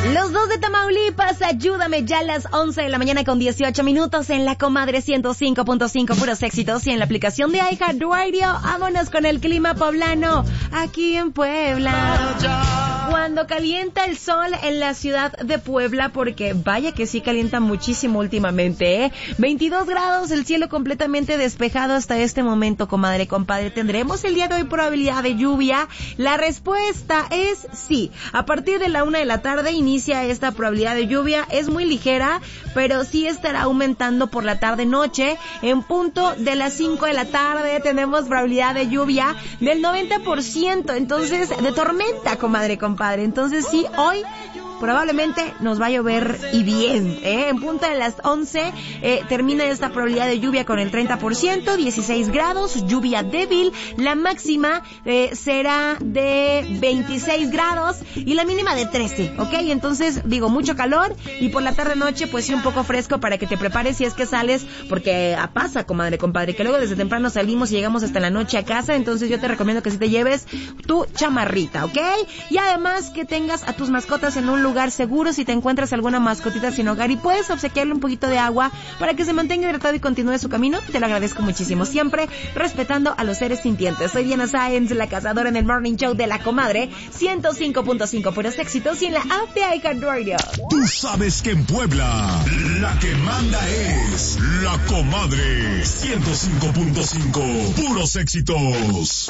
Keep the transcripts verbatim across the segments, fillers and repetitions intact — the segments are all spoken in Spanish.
Los dos de Tamaulipas, ayúdame, ya a las once de la mañana con dieciocho minutos en la Comadre ciento cinco punto cinco, puros éxitos, y en la aplicación de iHeartRadio. Vámonos con el clima poblano aquí en Puebla. Cuando calienta el sol en la ciudad de Puebla, porque vaya que sí calienta muchísimo últimamente, ¿eh? veintidós grados, el cielo completamente despejado hasta este momento, comadre, compadre. ¿Tendremos el día de hoy probabilidad de lluvia? La respuesta es sí. A partir de la una de la tarde inicia esta probabilidad de lluvia. Es muy ligera, pero sí estará aumentando por la tarde-noche. En punto de las cinco de la tarde tenemos probabilidad de lluvia del noventa por ciento. Entonces, de tormenta, comadre, compadre. Entonces sí, hoy probablemente nos va a llover y bien, ¿eh? En punto de las once eh, termina esta probabilidad de lluvia con el treinta por ciento, dieciséis grados, lluvia débil, la máxima eh, será de veintiséis grados y la mínima de trece, ¿ok? Entonces, digo, mucho calor y por la tarde-noche pues sí un poco fresco para que te prepares si es que sales, porque a pasa, comadre, compadre, que luego desde temprano salimos y llegamos hasta la noche a casa. Entonces yo te recomiendo que si te lleves tu chamarrita, ¿ok? Y además que tengas a tus mascotas en un lugar seguro si te encuentras alguna mascotita sin hogar y puedes obsequiarle un poquito de agua para que se mantenga hidratado y continúe su camino. Te lo agradezco muchísimo, siempre respetando a los seres sintientes. Soy Diana Sáenz, la cazadora, en el Morning Show de la Comadre ciento cinco punto cinco, puros éxitos, y en la app de iHeartRadio. Tú sabes que en Puebla la que manda es la Comadre ciento cinco punto cinco, puros éxitos.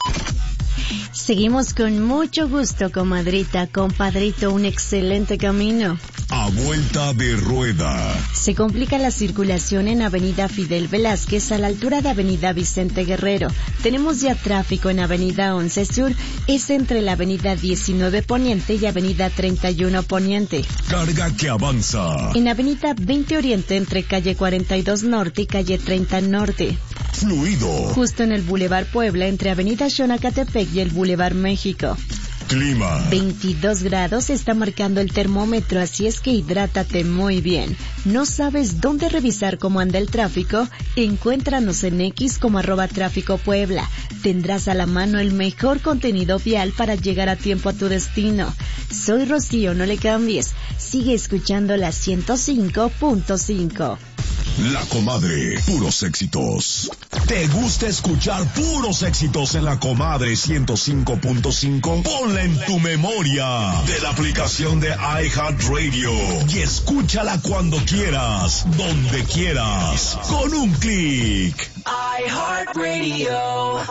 Seguimos con mucho gusto, comadrita, compadrito, un excelente camino. A vuelta de rueda. Se complica la circulación en Avenida Fidel Velázquez a la altura de Avenida Vicente Guerrero. Tenemos ya tráfico en Avenida once Sur, es entre la Avenida diecinueve Poniente y Avenida treinta y uno Poniente. Carga que avanza. En Avenida veinte Oriente entre Calle cuarenta y dos Norte y Calle treinta Norte. Fluido. Justo en el Boulevard Puebla entre Avenida Xonacatepec y el Boulevard México. Clima. veintidós grados está marcando el termómetro, así es que hidrátate muy bien. ¿No sabes dónde revisar cómo anda el tráfico? Encuéntranos en X como arroba tráfico Puebla. Tendrás a la mano el mejor contenido vial para llegar a tiempo a tu destino. Soy Rocío, no le cambies. Sigue escuchando la ciento cinco punto cinco. La Comadre, puros éxitos. ¿Te gusta escuchar puros éxitos en La Comadre ciento cinco punto cinco? Ponla en tu memoria de la aplicación de iHeartRadio y escúchala cuando quieras, donde quieras, con un clic. iHeartRadio.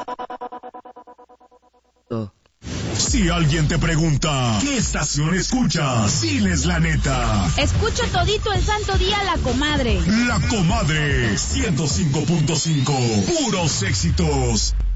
Oh. Si alguien te pregunta, ¿qué estación escuchas? Diles la neta. Escucho todito el santo día La Comadre. La Comadre ciento cinco punto cinco. Puros éxitos.